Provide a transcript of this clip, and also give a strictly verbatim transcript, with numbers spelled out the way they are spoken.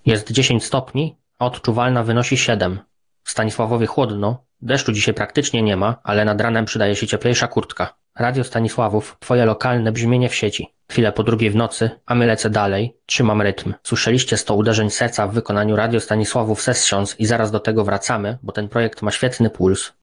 Jest dziesięć stopni, a odczuwalna wynosi siedem. W Stanisławowie chłodno, deszczu dzisiaj praktycznie nie ma, ale nad ranem przydaje się cieplejsza kurtka. Radio Stanisławów, twoje lokalne brzmienie w sieci. Chwilę po drugiej w nocy, a my lecę dalej, trzymam rytm. Słyszeliście sto uderzeń serca w wykonaniu Radio Stanisławów Sessions i zaraz do tego wracamy, bo ten projekt ma świetny puls.